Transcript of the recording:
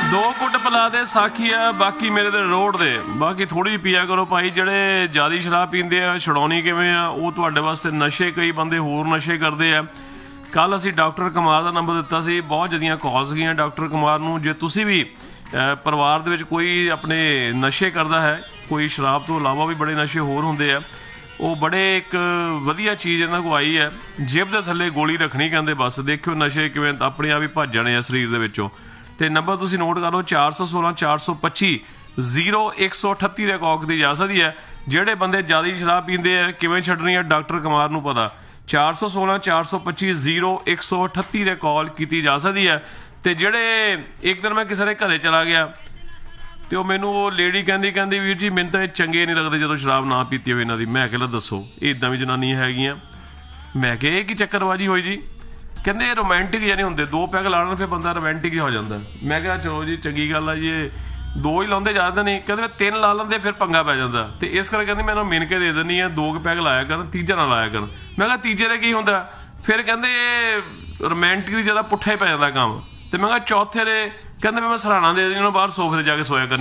दो घुट पिला दे साखी आ बाकी मेरे ते रोड दे बाकी थोड़ी पिया करो भाई। ਜਿਹੜੇ ਜ਼ਿਆਦਾ ਸ਼ਰਾਬ ਪੀਂਦੇ ਆ ਛਡਾਉਣੀ ਕਿਵੇਂ ਆ ਉਹ ਤੁਹਾਡੇ ਵਾਸਤੇ ਨਸ਼ੇ ਕਈ ਬੰਦੇ ਹੋਰ ਨਸ਼ੇ ਕਰਦੇ ਆ। ਕੱਲ ਅਸੀਂ ਡਾਕਟਰ ਕੁਮਾਰ ਦਾ ਨੰਬਰ ਦਿੱਤਾ ਸੀ, ਬਹੁਤ ਜ਼ਿਆਦੀਆਂ ਕਾਲਸ ਗਈਆਂ ਡਾਕਟਰ ਕੁਮਾਰ ਨੂੰ। ਜੇ ਤੁਸੀਂ ਵੀ ਪਰਿਵਾਰ ਦੇ ਵਿੱਚ ਕੋਈ ਆਪਣੇ ਨਸ਼ੇ ਕਰਦਾ ਹੈ, ਕੋਈ ਸ਼ਰਾਬ ਤੋਂ ਇਲਾਵਾ ਵੀ ਬੜੇ ਨਸ਼ੇ ਹੋਰ ਹੁੰਦੇ ਆ, ਉਹ ਬੜੇ ਇੱਕ ਵਧੀਆ ਚੀਜ਼ ਇਹਨਾਂ ਕੋਲ ਆਈ ਹੈ, ਜੇਬ ਦੇ ਥੱਲੇ ਗੋਲੀ ਰੱਖਣੀ ਕਹਿੰਦੇ। ਬਸ ਦੇਖਿਓ ਨਸ਼ੇ ਕਿਵੇਂ ਆਪਣੇ ਆਪ ਹੀ ਭੱਜ ਜਾਣੇ ਆ ਸਰੀਰ ਦੇ ਵਿੱਚੋਂ। ਤੇ ਨੰਬਰ ਤੁਸੀਂ ਨੋਟ ਕਰ ਲਓ 416 425 0138 ਦੇ ਕੌਕ ਦੀ ਜਾ ਸਕਦੀ ਹੈ। ਜਿਹੜੇ ਬੰਦੇ ਜ਼ਿਆਦਾ ਸ਼ਰਾਬ ਪੀਂਦੇ ਆ ਕਿਵੇਂ ਛੱਡਣੀ ਹੈ ਡਾਕਟਰ ਕੁਮਾਰ ਨੂੰ ਪਤਾ। 416 425 0138 ਦੇ ਕਾਲ ਕੀਤੀ ਜਾ ਸਕਦੀ ਹੈ। ਤੇ ਜਿਹੜੇ ਇੱਕ ਦਿਨ ਮੈਂ ਕਿਸੇ ਦੇ ਘਰੇ ਚਲਾ ਗਿਆ ਤੇ ਉਹ ਮੈਨੂੰ ਉਹ ਲੇਡੀ ਕਹਿੰਦੀ ਵੀਰ ਜੀ ਮੈਨੂੰ ਤਾਂ ਇਹ ਚੰਗੇ ਨਹੀਂ ਲੱਗਦੇ ਜਦੋਂ ਸ਼ਰਾਬ ਨਾ ਪੀਤੀ ਹੋਵੇ ਇਹਨਾਂ ਦੀ। ਮੈਂ ਕਿਹਾ ਦੱਸੋ ਇਹ ਇੱਦਾਂ ਵੀ ਜਨਾਨੀਆਂ ਹੈਗੀਆਂ? ਮੈਂ ਕਿਹਾ ਇਹ ਕੀ ਚੱਕਰਬਾਜੀ ਹੋਈ ਜੀ? ਕਹਿੰਦੇ ਰੋਮਾਂਟਿਕ ਜਾਂ ਨਹੀਂ ਹੁੰਦੇ, ਦੋ ਪੈਗ ਲਾਉਣ ਫਿਰ ਬੰਦਾ ਰੋਮਾਂਟਿਕ ਹੀ ਹੋ ਜਾਂਦਾ। ਮੈਂ ਕਿਹਾ ਚਲੋ ਜੀ ਚੰਗੀ ਗੱਲ ਆ ਜੀ, ਇਹ ਦੋ ਹੀ ਲਾਉਂਦੇ ਜ਼ਿਆਦਾ ਨਹੀਂ। ਕਹਿੰਦੇ ਮੈਂ ਤਿੰਨ ਲਾ ਲੈਂਦੇ ਫਿਰ ਪੰਗਾ ਪੈ ਜਾਂਦਾ। ਤੇ ਇਸ ਕਰਕੇ ਕਹਿੰਦੇ ਮੈਨੂੰ ਮਿਣ ਕੇ ਦੇ ਦਿੰਦੀ ਆ, ਦੋ ਕੁ ਪੈਗ ਲਾਇਆ ਕਰਨ, ਤੀਜਾ ਨਾ ਲਾਇਆ ਕਰਨ। ਮੈਂ ਕਿਹਾ ਤੀਜੇ ਦੇ ਕੀ ਹੁੰਦਾ? ਫਿਰ ਕਹਿੰਦੇ ਇਹ ਰੋਮਾਂਟਿਕ ਦੀ ਜ਼ਿਆਦਾ ਪੁੱਠਾ ਹੀ ਪੈ ਜਾਂਦਾ ਕੰਮ। ਤੇ ਮੈਂ ਕਿਹਾ ਚੌਥੇ ਦੇ ਕਹਿੰਦੇ ਮੈਂ ਸਰਾਣਾ ਦੇ ਦੇਣੀ ਉਹਨੂੰ, ਬਾਹਰ ਸੋਫੇ ਤੇ ਜਾ ਕੇ ਸੋਇਆ ਕਰਨੀ।